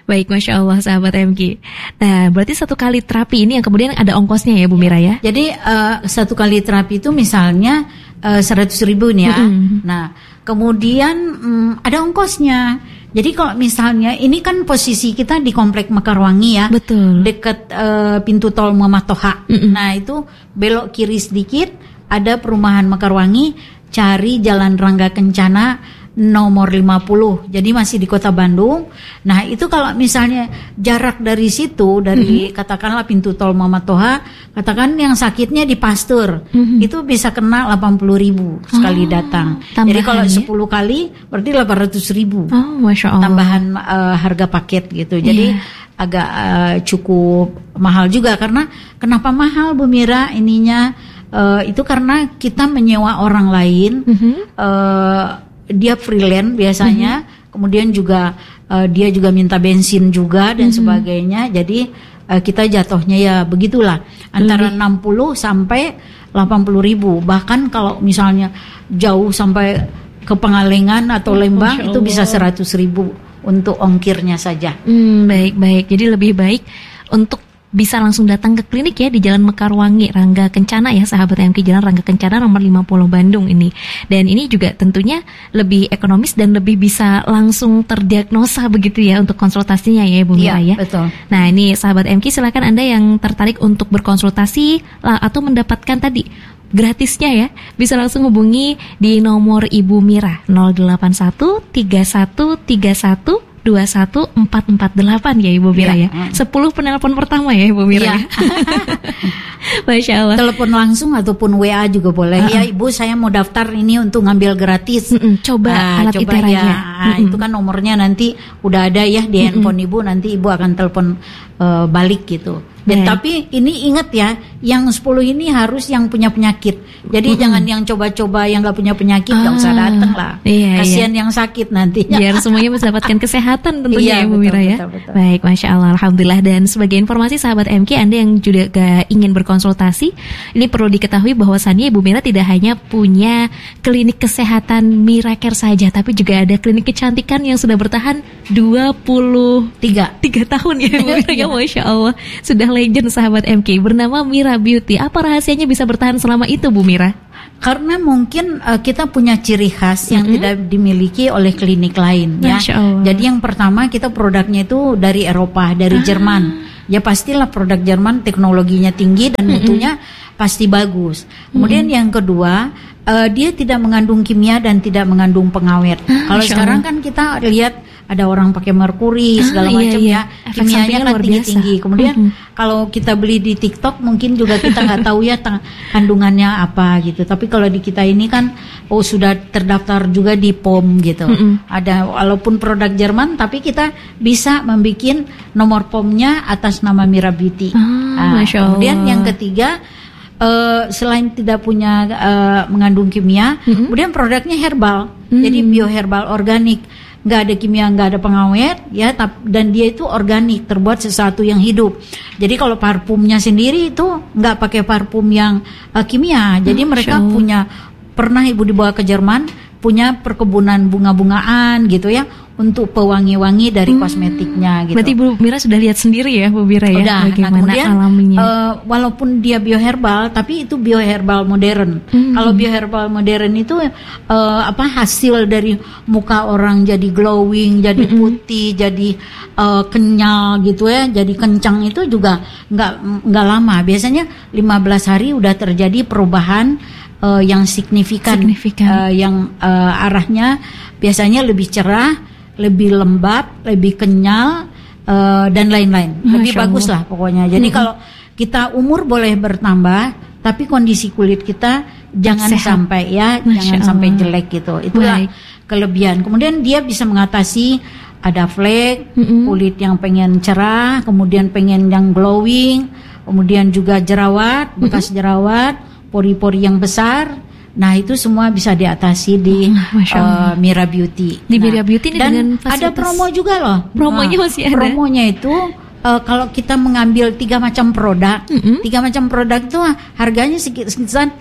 Baik, Masya Allah sahabat MG. Nah, berarti satu kali terapi ini yang kemudian ada ongkosnya ya Bu Mira ya? Jadi satu kali terapi itu misalnya 100.000 nih ya. Nah, kemudian ada ongkosnya. Jadi kalau misalnya ini kan posisi kita di Komplek Mekarwangi ya. Betul. Dekat pintu tol Muhammad Toha. Nah, itu belok kiri sedikit ada perumahan Mekarwangi, cari Jalan Rangga Kencana nomor 50. Jadi masih di Kota Bandung. Nah, itu kalau misalnya jarak dari situ, dari katakanlah pintu tol Muhammad Toha, katakan yang sakitnya di Pasteur, itu bisa kena 80.000 sekali datang. Jadi kalau 10 kali berarti 800.000. Oh, Masya Allah. Tambahan harga paket gitu. Jadi agak cukup mahal juga. Karena kenapa mahal Bu Mira ininya? Itu karena kita menyewa orang lain. Dia freelance biasanya, kemudian juga dia juga minta bensin juga dan sebagainya. Jadi kita jatuhnya ya begitulah antara 60 sampai 80.000. Bahkan kalau misalnya jauh sampai ke Pengalengan atau Lembang itu bisa 100.000 untuk ongkirnya saja. Baik. Jadi lebih baik untuk bisa langsung datang ke klinik ya di Jalan Mekarwangi Rangga Kencana ya sahabat MK, Jalan Rangga Kencana nomor 50 Bandung ini. Dan ini juga tentunya lebih ekonomis dan lebih bisa langsung terdiagnosa begitu ya untuk konsultasinya ya Bu Mira ya. Betul. Nah, ini sahabat MK, silakan Anda yang tertarik untuk berkonsultasi atau mendapatkan tadi gratisnya ya, bisa langsung hubungi di nomor Ibu Mira 081 3131 21448 ya Ibu Mira ya. 10 penelpon pertama ya Ibu Mira. Masya Allah. Telepon langsung ataupun WA juga boleh. Ya Ibu, saya mau daftar ini untuk ngambil gratis. Coba alat coba iteranya. Itu kan nomornya nanti udah ada ya di handphone Ibu. Nanti Ibu akan telepon balik gitu. Dan tapi ini ingat ya, yang 10 ini harus yang punya penyakit. Jadi jangan yang coba-coba yang nggak punya penyakit, nggak usah datang lah. Kasihan yang sakit nantinya. Biar semuanya bisa mendapatkan kesehatan tentunya ya Bu Mira ya. Betul. Baik, Masya Allah, Alhamdulillah. Dan sebagai informasi sahabat MK, Anda yang juga ingin berkonsultasi, ini perlu diketahui bahwasannya Ibu Mira tidak hanya punya klinik kesehatan Miracare saja, tapi juga ada klinik kecantikan yang sudah bertahan 23 tahun ya Bu Mira ya. Masya Allah, sudah legend sahabat MK, bernama Mira Beauty. Apa rahasianya bisa bertahan selama itu Bu Mira? Karena mungkin kita punya ciri khas yang tidak dimiliki oleh klinik lain ya. Jadi yang pertama, kita produknya itu dari Eropa, dari Jerman. Ya pastilah produk Jerman teknologinya tinggi dan mutunya pasti bagus. Kemudian yang kedua, dia tidak mengandung kimia dan tidak mengandung pengawet. Kalau sekarang kan kita lihat ada orang pakai merkuri segala macam ya, kimianya kan tinggi-tinggi. Kemudian kalau kita beli di TikTok mungkin juga kita nggak tahu ya kandungannya apa gitu. Tapi kalau di kita ini kan sudah terdaftar juga di POM gitu. Ada walaupun produk Jerman tapi kita bisa membuat nomor POM-nya atas nama Mira Beauty. Kemudian yang ketiga, selain tidak punya mengandung kimia, kemudian produknya herbal. Jadi bioherbal organik. Nggak ada kimia, nggak ada pengawet ya, dan dia itu organik, terbuat sesuatu yang hidup. Jadi kalau parfumnya sendiri itu nggak pakai parfum yang kimia. Jadi mereka pernah Ibu dibawa ke Jerman, punya perkebunan bunga-bungaan gitu ya, untuk pewangi-wangi dari kosmetiknya gitu. Berarti Bu Mira sudah lihat sendiri ya Bu Mira ya. Udah, bagaimana kemudian alaminya. Walaupun dia bioherbal, tapi itu bioherbal modern. Kalau bioherbal modern itu hasil dari muka orang jadi glowing, jadi putih, jadi kenyal gitu ya, jadi kencang, itu juga nggak lama. Biasanya 15 hari udah terjadi perubahan yang signifikan. Yang arahnya biasanya lebih cerah, lebih lembab, lebih kenyal, dan lain-lain. Lebih bagus lah pokoknya. Jadi kalau kita umur boleh bertambah, tapi kondisi kulit kita jangan sampai jangan sampai jelek gitu. Itulah kelebihan. Kemudian dia bisa mengatasi ada flek, kulit yang pengen cerah, kemudian pengen yang glowing, kemudian juga jerawat, bekas jerawat, pori-pori yang besar. Nah, itu semua bisa diatasi di Mira Beauty. Di Mira Beauty ini dan dengan fasilitas, ada promo juga loh. Promonya masih ada. Promonya itu kalau kita mengambil 3 macam produk, 3 macam produk itu harganya sekitar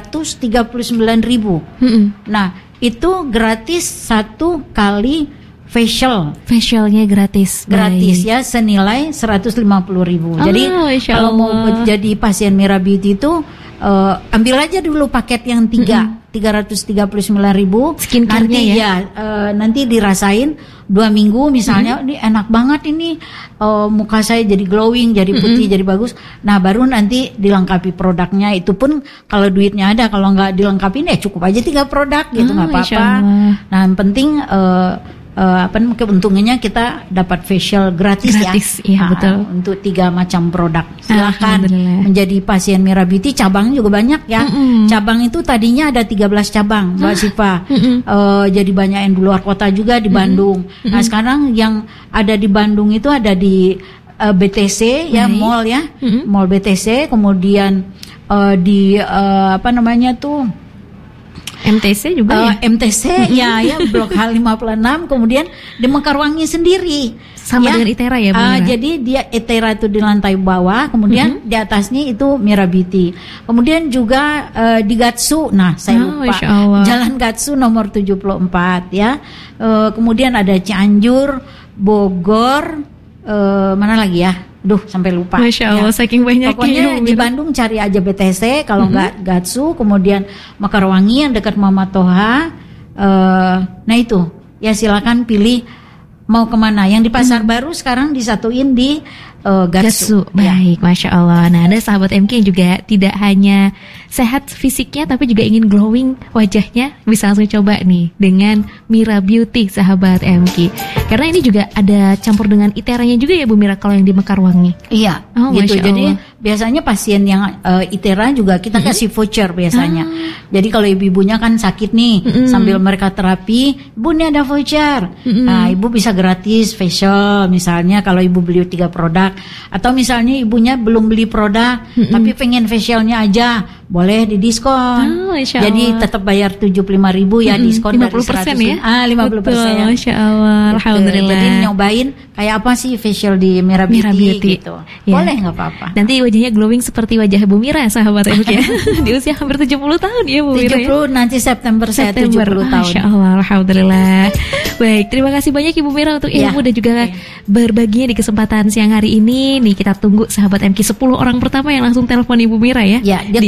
339.000. Nah, itu gratis 1 kali facialnya gratis ya, senilai 150.000. Jadi kalau mau jadi pasien Mira Beauty itu ambil aja dulu paket yang 339.000. Nanti nanti dirasain 2 minggu misalnya, ini enak banget ini, muka saya jadi glowing, jadi putih, jadi bagus. Nah baru nanti dilengkapi produknya. Itu pun kalau duitnya ada, kalau nggak dilengkapi ya cukup aja 3 produk gitu, nggak apa-apa. Nah yang penting keuntungannya kita dapat facial gratis ya. Betul. Untuk 3 macam produk. Silakan menjadi pasien Mira Beauty. Cabang juga banyak ya. Cabang itu tadinya ada 13 cabang, Mbak Siva. Jadi banyak yang di luar kota juga, di Bandung. Nah sekarang yang ada di Bandung itu ada di BTC ya, mall ya, mall BTC. Kemudian di MTC juga MTC ya Blok H56, kemudian di Mekarwangi sendiri sama dengan Itera ya Bu. Jadi dia Itera itu di lantai bawah, kemudian di atasnya itu Mira Beauty. Kemudian juga di Gatsu, nah saya lupa Jalan Gatsu nomor 74 ya. Kemudian ada Cianjur, Bogor, mana lagi ya? Sampai lupa. Masya Allah, saking banyaknya. Pokoknya di Bandung cari aja BTC, kalau nggak Gatsu, kemudian Mekarwangi yang dekat Mama Toha. Nah itu, ya silakan pilih mau kemana. Yang di Pasar Baru sekarang disatuin di Gatsu. Baik, Masya Allah. Nah, ada sahabat MQ yang juga tidak hanya sehat fisiknya tapi juga ingin glowing wajahnya, bisa langsung coba nih dengan Mira Beauty, sahabat MQ. Karena ini juga ada campur dengan Iteranya juga ya Bu Mira kalau yang di Mekarwangi. Iya, gitu. Jadi biasanya pasien yang Itera juga kita kasih voucher biasanya. Jadi kalau ibu-ibunya kan sakit nih, sambil mereka terapi, Bu ini ada voucher. Nah, ibu bisa gratis facial misalnya kalau ibu beli 3 produk. Atau misalnya ibunya belum beli produk tapi pengen facialnya aja, boleh didiskon. Jadi tetap bayar 75.000 ya, diskon 50% dari 100 ya. 50%. Masya Allah. Alhamdulillah. Jadi nyobain kayak apa sih facial di Mira Beauty gitu. Ya. Boleh nggak apa-apa. Nanti wajahnya glowing seperti wajah Bu Mira, sahabat MQ ya. Di usia hampir 70 tahun ya Bu Mira. 70 nanti September saya 70 tahun. Masya Allah. Alhamdulillah. Baik, terima kasih banyak Ibu Mira untuk ilmu dan juga berbaginya di kesempatan siang hari ini. Nih kita tunggu sahabat MQ 10 orang pertama yang langsung telepon Ibu Mira ya. Ya, di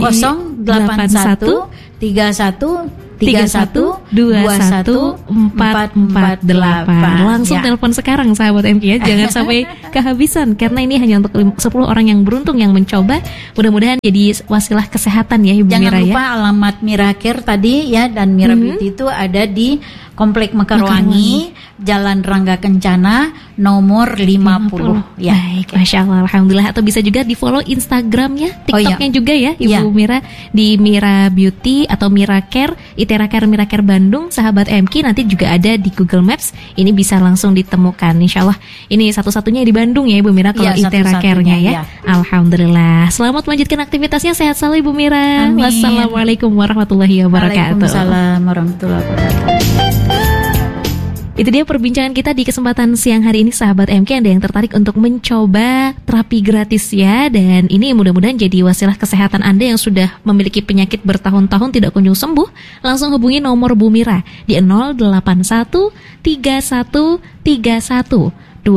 081 31 31 21 448. Langsung telepon sekarang sahabat MQ ya. Jangan sampai kehabisan karena ini hanya untuk 10 orang yang beruntung yang mencoba. Mudah-mudahan jadi wasilah kesehatan ya Ibu Mira ya. Jangan lupa alamat Mira Care tadi ya, dan Mira Beauty itu ada di Komplek Mekarwangi, Jalan Rangga Kencana nomor 50. Ya. Baik, Masya Allah, Alhamdulillah. Atau bisa juga di follow Instagramnya, TikToknya juga ya Ibu Mira, di Mira Beauty atau Mira Care, Itera Care, Mira Care Bandung, sahabat MQ. Nanti juga ada di Google Maps. Ini bisa langsung ditemukan. Insya Allah ini satu-satunya di Bandung ya Ibu Mira kalau Itera Care-nya ya. Alhamdulillah. Selamat melanjutkan aktivitasnya, sehat selalu Ibu Mira. Amin. Wassalamualaikum warahmatullahi wabarakatuh. Waalaikumsalam warahmatullahi wabarakatuh. Itu dia perbincangan kita di kesempatan siang hari ini sahabat MQ. Ada yang tertarik untuk mencoba terapi gratis ya, dan ini mudah-mudahan jadi wasilah kesehatan Anda yang sudah memiliki penyakit bertahun-tahun tidak kunjung sembuh. Langsung hubungi nomor Bu Mira di 081 31 31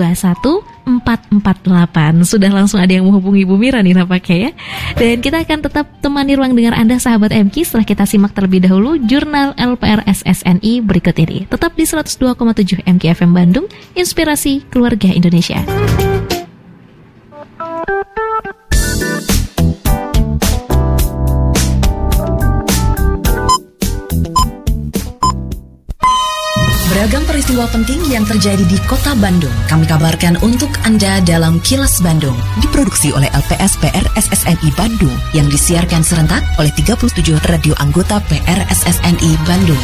21448. Sudah langsung ada yang menghubungi Bu Mira nih nampaknya ya. Dan kita akan tetap temani ruang dengar Anda sahabat MQ setelah kita simak terlebih dahulu jurnal LPRSSNI berikut ini. Tetap di 102,7 MQ FM Bandung, inspirasi keluarga Indonesia. Beragam peristiwa penting yang terjadi di Kota Bandung kami kabarkan untuk Anda dalam Kilas Bandung. Diproduksi oleh LPS PRSSNI Bandung yang disiarkan serentak oleh 37 radio anggota PRSSNI Bandung.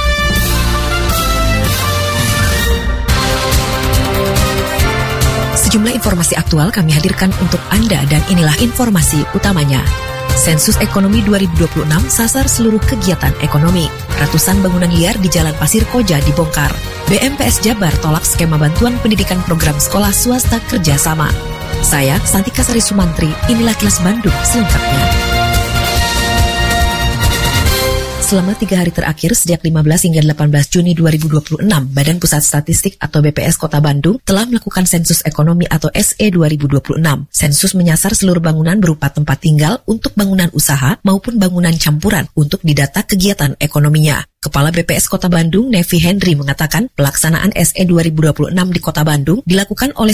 Sejumlah informasi aktual kami hadirkan untuk Anda dan inilah informasi utamanya. Sensus Ekonomi 2026 sasar seluruh kegiatan ekonomi. Ratusan bangunan liar di Jalan Pasir Koja dibongkar. BMPS Jabar tolak skema bantuan pendidikan program sekolah swasta kerjasama. Saya, Santika Sari Sumantri, inilah Kilas Bandung selengkapnya. Selama 3 hari terakhir sejak 15 hingga 18 Juni 2026, Badan Pusat Statistik atau BPS Kota Bandung telah melakukan sensus ekonomi atau SE 2026. Sensus menyasar seluruh bangunan berupa tempat tinggal untuk bangunan usaha maupun bangunan campuran untuk didata kegiatan ekonominya. Kepala BPS Kota Bandung, Nevi Henry, mengatakan pelaksanaan SE 2026 di Kota Bandung dilakukan oleh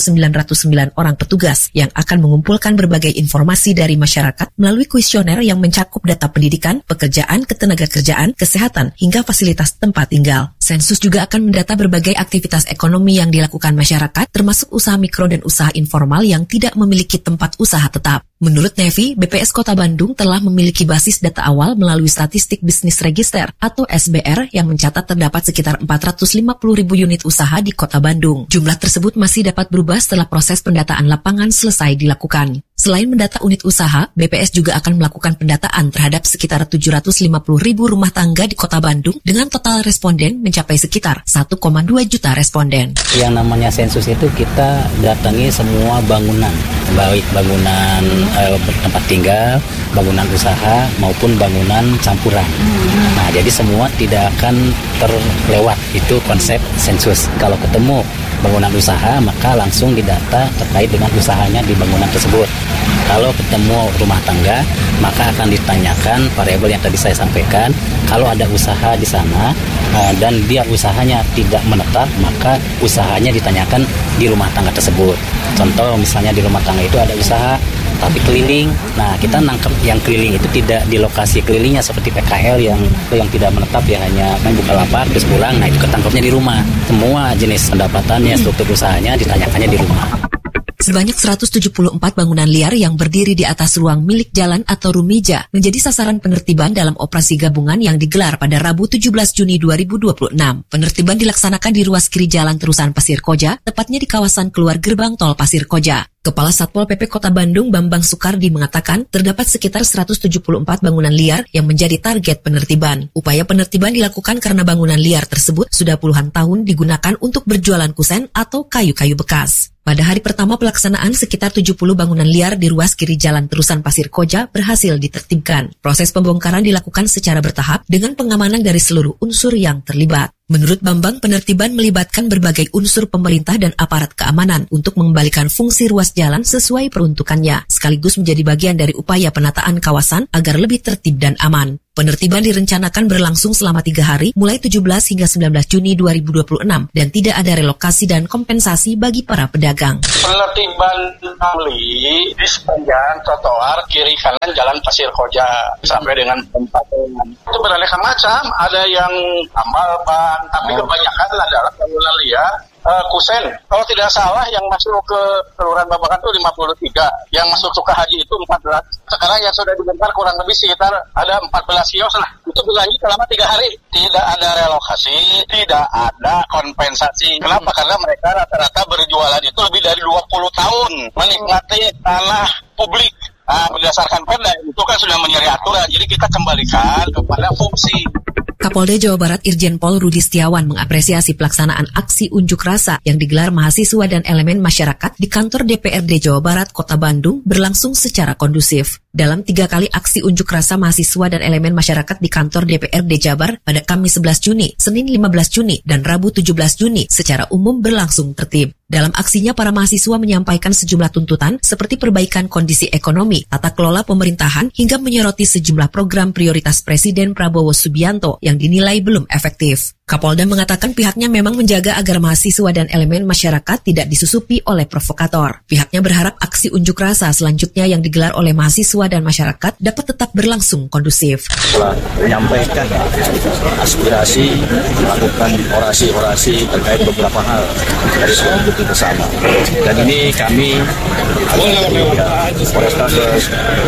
1.909 orang petugas yang akan mengumpulkan berbagai informasi dari masyarakat melalui kuesioner yang mencakup data pendidikan, pekerjaan, ketenagakerjaan, kesehatan, hingga fasilitas tempat tinggal. Sensus juga akan mendata berbagai aktivitas ekonomi yang dilakukan masyarakat, termasuk usaha mikro dan usaha informal yang tidak memiliki tempat usaha tetap. Menurut Nevi, BPS Kota Bandung telah memiliki basis data awal melalui Statistik Bisnis Register atau SBR yang mencatat terdapat sekitar 450.000 unit usaha di Kota Bandung. Jumlah tersebut masih dapat berubah setelah proses pendataan lapangan selesai dilakukan. Selain mendata unit usaha, BPS juga akan melakukan pendataan terhadap sekitar 750.000 rumah tangga di Kota Bandung dengan total responden mencapai sekitar 1,2 juta responden. Yang namanya sensus itu kita datangi semua bangunan, baik bangunan tempat tinggal, bangunan usaha maupun bangunan campuran. Nah, jadi semua tidak akan terlewat, itu konsep sensus. Kalau ketemu bangunan usaha, maka langsung didata terkait dengan usahanya di bangunan tersebut. Kalau ketemu rumah tangga, maka akan ditanyakan variabel yang tadi saya sampaikan. Kalau ada usaha di sana dan dia usahanya tidak menetap, maka usahanya ditanyakan di rumah tangga tersebut. Contoh misalnya di rumah tangga itu ada usaha tapi keliling. Nah, kita nangkep yang keliling itu tidak di lokasi kelilingnya seperti PKL yang tidak menetap, ya hanya main Bukalapak terus pulang. Nah, itu ketangkepnya di rumah. Semua jenis pendapatannya, struktur usahanya ditanyakannya di rumah. Sebanyak 174 bangunan liar yang berdiri di atas ruang milik jalan atau rumija menjadi sasaran penertiban dalam operasi gabungan yang digelar pada Rabu 17 Juni 2026. Penertiban dilaksanakan di ruas kiri Jalan Terusan Pasir Koja, tepatnya di kawasan keluar gerbang tol Pasir Koja. Kepala Satpol PP Kota Bandung, Bambang Sukardi, mengatakan terdapat sekitar 174 bangunan liar yang menjadi target penertiban. Upaya penertiban dilakukan karena bangunan liar tersebut sudah puluhan tahun digunakan untuk berjualan kusen atau kayu-kayu bekas. Pada hari pertama pelaksanaan, sekitar 70 bangunan liar di ruas kiri Jalan Terusan Pasir Koja berhasil ditertibkan. Proses pembongkaran dilakukan secara bertahap dengan pengamanan dari seluruh unsur yang terlibat. Menurut Bambang, penertiban melibatkan berbagai unsur pemerintah dan aparat keamanan untuk mengembalikan fungsi ruas jalan sesuai peruntukannya, sekaligus menjadi bagian dari upaya penataan kawasan agar lebih tertib dan aman. Penertiban direncanakan berlangsung selama 3 hari, mulai 17 hingga 19 Juni 2026, dan tidak ada relokasi dan kompensasi bagi para pedagang. Penertiban Amli di sepanjang trotoar kiri kanan Jalan Pasir Koja sampai dengan tempat itu beraneka macam, ada yang tambal ban, tapi kebanyakan adalah bangunan liar. Kusen, kalau tidak salah yang masuk ke Kelurahan Babakan itu 53, yang masuk Sukahaji itu 14. Sekarang yang sudah dibongkar kurang lebih sekitar ada 14 kios lah. Itu berlanjut selama 3 hari. Tidak ada relokasi, tidak ada kompensasi. Kenapa? Karena mereka rata-rata berjualan itu lebih dari 20 tahun menikmati tanah publik. Berdasarkan perda itu kan sudah menyeri aturan, jadi kita kembalikan kepada fungsi. Kapolda Jawa Barat Irjen Pol Rudi Setiawan mengapresiasi pelaksanaan aksi unjuk rasa yang digelar mahasiswa dan elemen masyarakat di kantor DPRD Jawa Barat Kota Bandung berlangsung secara kondusif. Dalam 3 kali aksi unjuk rasa mahasiswa dan elemen masyarakat di kantor DPRD Jabar pada Kamis 11 Juni, Senin 15 Juni, dan Rabu 17 Juni secara umum berlangsung tertib. Dalam aksinya, para mahasiswa menyampaikan sejumlah tuntutan seperti perbaikan kondisi ekonomi, tata kelola pemerintahan, hingga menyoroti sejumlah program prioritas Presiden Prabowo Subianto yang dinilai belum efektif. Kapolda mengatakan pihaknya memang menjaga agar mahasiswa dan elemen masyarakat tidak disusupi oleh provokator. Pihaknya berharap aksi unjuk rasa selanjutnya yang digelar oleh mahasiswa dan masyarakat dapat tetap berlangsung kondusif. Setelah menyampaikan aspirasi, melakukan orasi-orasi terkait beberapa hal dari seluruh bersama. Dan ini kami Polrestabes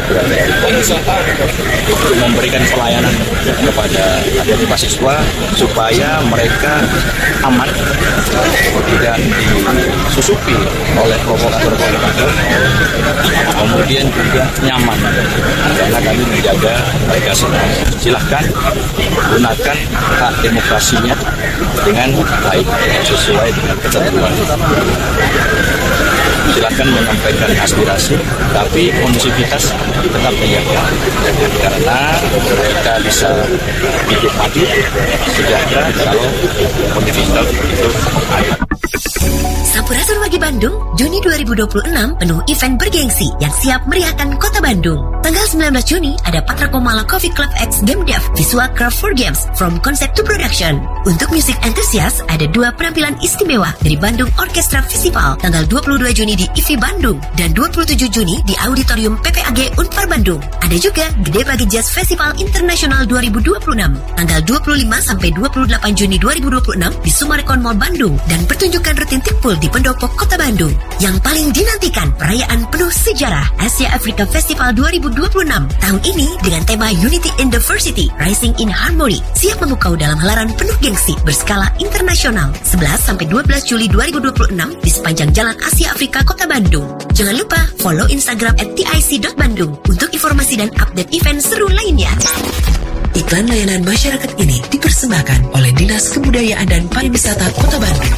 untuk memberikan pelayanan kepada adik mahasiswa supaya mereka aman, tidak disusupi oleh provokator-provokator, kemudian juga nyaman karena kami menjaga mereka semua. Silahkan gunakan hak demokrasinya dengan baik sesuai dengan ketentuan. silakan menyampaikan aspirasi, tapi kondusivitas tetap dijaga. Karena kita bisa hidup mati sejahtera kalau kondusivitas itu ada. Sampurasun Wagi Bandung, Juni 2026 penuh event bergengsi yang siap meriahkan Kota Bandung. Tanggal 19 Juni ada Patra Komala Coffee Club X Game Dev Visual Craft for Games from Concept to Production. Untuk musik entusias ada 2 penampilan istimewa dari Bandung Orchestra Festival tanggal 22 Juni di IFI Bandung dan 27 Juni di Auditorium PPAG Unpar Bandung. Ada juga Gede Bagi Jazz Festival Internasional 2026 tanggal 25 sampai 28 Juni 2026 di Sumarekon Mall Bandung dan pertunjukan rutin Timpul di Pendopo Kota Bandung. Yang paling dinantikan perayaan penuh sejarah Asia Africa Festival 2026 tahun ini dengan tema Unity in Diversity, Rising in Harmony, siap memukau dalam halaran penuh gengsi berskala internasional 11 sampai 12 Juli 2026 di sepanjang Jalan Asia Afrika Kota Bandung. Jangan lupa follow Instagram @tic.bandung untuk informasi dan update event seru lainnya. Iklan layanan masyarakat ini dipersembahkan oleh Dinas Kebudayaan dan Pariwisata Kota Bandung.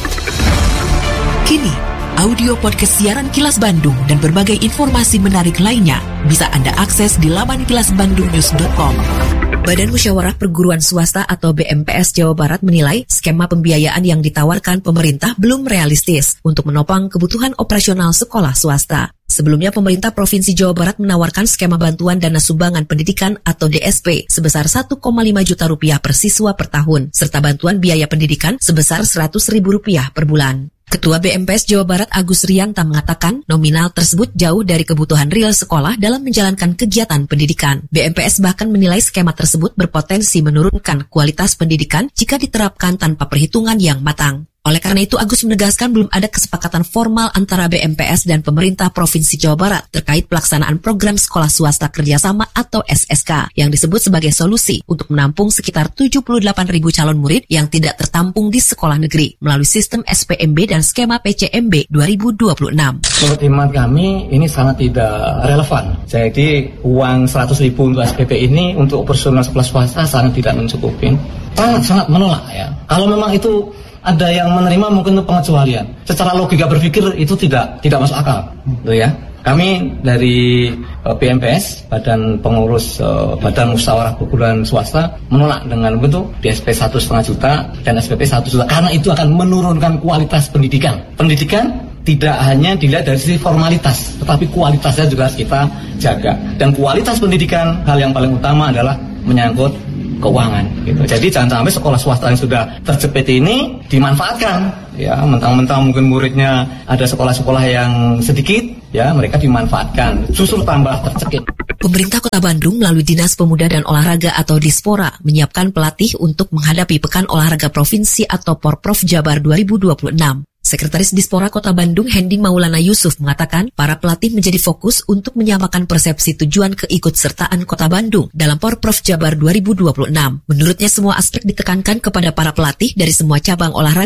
Kini, audio podcast siaran Kilas Bandung dan berbagai informasi menarik lainnya bisa Anda akses di laman kilasbandungnews.com. Badan Musyawarah Perguruan Swasta atau BMPS Jawa Barat menilai skema pembiayaan yang ditawarkan pemerintah belum realistis untuk menopang kebutuhan operasional sekolah swasta. Sebelumnya, pemerintah Provinsi Jawa Barat menawarkan skema bantuan dana sumbangan pendidikan atau DSP sebesar 1,5 juta rupiah per siswa per tahun, serta bantuan biaya pendidikan sebesar Rp100.000 per bulan. Ketua BMPS Jawa Barat Agus Rianta mengatakan nominal tersebut jauh dari kebutuhan real sekolah dalam menjalankan kegiatan pendidikan. BMPS bahkan menilai skema tersebut berpotensi menurunkan kualitas pendidikan jika diterapkan tanpa perhitungan yang matang. Oleh karena itu, Agus menegaskan belum ada kesepakatan formal antara BMPS dan pemerintah Provinsi Jawa Barat terkait pelaksanaan program sekolah swasta kerjasama atau SSK yang disebut sebagai solusi untuk menampung sekitar 78.000 calon murid yang tidak tertampung di sekolah negeri melalui sistem SPMB dan skema PCMB 2026. Menurut hemat kami ini sangat tidak relevan. Jadi uang 100.000 untuk SPP ini untuk operasional sekolah swasta sangat tidak mencukupi. Sangat menolak ya. Kalau memang itu ada yang menerima mungkin itu pengecualian. Secara logika berpikir itu tidak masuk akal, gitu ya. Kami dari BMPS, Badan Pengurus Badan Musyawarah Perguruan Swasta menolak dengan bentuk DSP 1,5 juta dan SPP 1 juta karena itu akan menurunkan kualitas pendidikan. Pendidikan tidak hanya dilihat dari sisi formalitas, tetapi kualitasnya juga harus kita jaga. Dan kualitas pendidikan hal yang paling utama adalah menyangkut keuangan gitu. Jadi jangan sampai sekolah swasta yang sudah terjepit ini dimanfaatkan ya, mentang-mentang mungkin muridnya ada sekolah-sekolah yang sedikit ya, mereka dimanfaatkan justru tambah tercekik. Pemerintah Kota Bandung melalui Dinas Pemuda dan Olahraga atau Dispora menyiapkan pelatih untuk menghadapi Pekan Olahraga Provinsi atau Porprov Jabar 2026. Sekretaris Dispora Kota Bandung Hendi Maulana Yusuf mengatakan para pelatih menjadi fokus untuk menyamakan persepsi tujuan keikutsertaan Kota Bandung dalam Porprov Jabar 2026. Menurutnya semua aspek ditekankan kepada para pelatih dari semua cabang olahraga